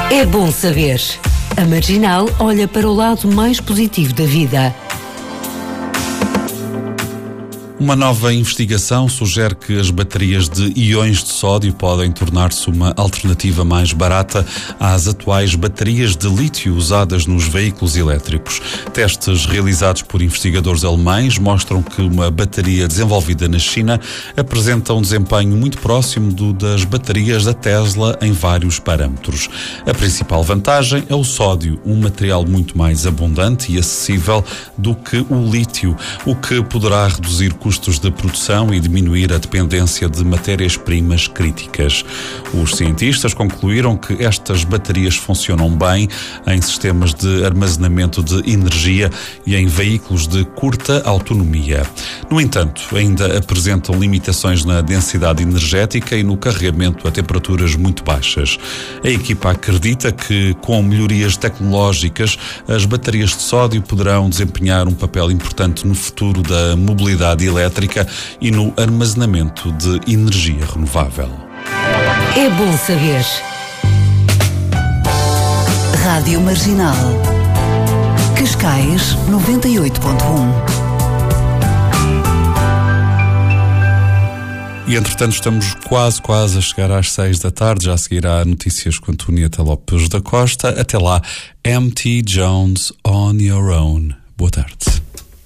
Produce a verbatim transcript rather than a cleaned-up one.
É bom saber. A Marginal olha para o lado mais positivo da vida. Uma nova investigação sugere que as baterias de íons de sódio podem tornar-se uma alternativa mais barata às atuais baterias de lítio usadas nos veículos elétricos. Testes realizados por investigadores alemães mostram que uma bateria desenvolvida na China apresenta um desempenho muito próximo do das baterias da Tesla em vários parâmetros. A principal vantagem é o sódio, um material muito mais abundante e acessível do que o lítio, o que poderá reduzir custos custos de produção e diminuir a dependência de matérias-primas críticas. Os cientistas concluíram que estas baterias funcionam bem em sistemas de armazenamento de energia e em veículos de curta autonomia. No entanto, ainda apresentam limitações na densidade energética e no carregamento a temperaturas muito baixas. A equipa acredita que, com melhorias tecnológicas, as baterias de sódio poderão desempenhar um papel importante no futuro da mobilidade elétrica elétrica e no armazenamento de energia renovável. É bom saber. Rádio Marginal. Cascais noventa e oito ponto um. E, entretanto, estamos quase, quase a chegar às seis da tarde. Já seguirá notícias com Antonieta Lopes da Costa. Até lá, M T Jones on Your Own. Boa tarde.